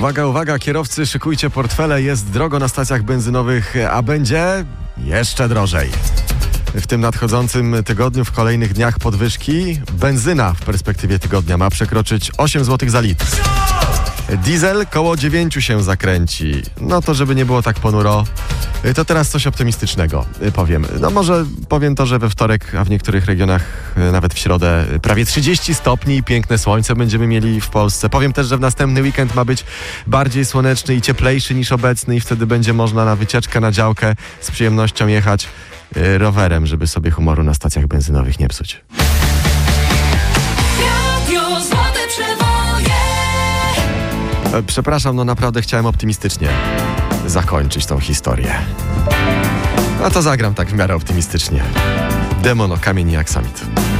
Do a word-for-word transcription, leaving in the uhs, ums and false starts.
Uwaga, uwaga, kierowcy, szykujcie portfele, jest drogo na stacjach benzynowych, a będzie jeszcze drożej. W tym nadchodzącym tygodniu, w kolejnych dniach podwyżki, benzyna w perspektywie tygodnia ma przekroczyć osiem złotych za litr. Diesel koło dziewięć się zakręci. No to żeby nie było tak ponuro, to teraz coś optymistycznego powiem. No może powiem to, że we wtorek, a w niektórych regionach nawet w środę prawie trzydzieści stopni i piękne słońce będziemy mieli w Polsce. Powiem też, że w następny weekend ma być bardziej słoneczny i cieplejszy niż obecny i wtedy będzie można na wycieczkę, na działkę z przyjemnością jechać rowerem, żeby sobie humoru na stacjach benzynowych nie psuć. Przepraszam, no naprawdę chciałem optymistycznie zakończyć tą historię. No to zagram tak w miarę optymistycznie. Demon o kamień i aksamit.